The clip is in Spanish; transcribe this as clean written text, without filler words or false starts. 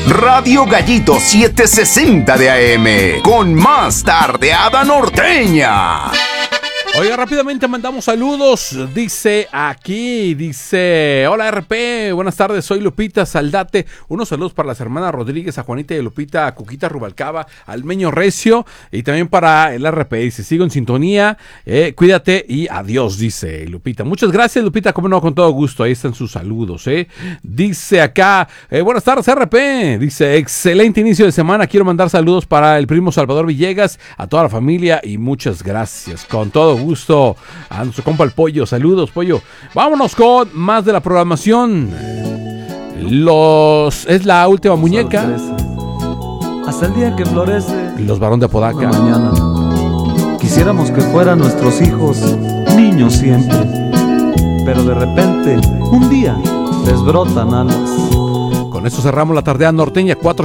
Radio Gallito 760 de AM, con más tardeada norteña. Oiga, rápidamente mandamos saludos. Dice aquí, hola RP, buenas tardes, soy Lupita Saldate. Unos saludos para las hermanas Rodríguez, a Juanita y a Lupita, a Cuquita Rubalcaba, al Meño Recio y también para el RP. Dice, sigo en sintonía, cuídate y adiós, dice Lupita. Muchas gracias, Lupita, como no, con todo gusto, ahí están sus saludos. Dice acá, buenas tardes RP, dice, excelente inicio de semana, quiero mandar saludos para el primo Salvador Villegas, a toda la familia y muchas gracias, con todo gusto, a nuestro compa el Pollo. Saludos, Pollo. Vámonos con más de la programación. Es la última muñeca. Hasta el día que florece. Los Barón de Apodaca. Mañana. Quisiéramos que fueran nuestros hijos niños siempre, pero de repente un día les brotan alas. Con eso cerramos la tardeada norteña 4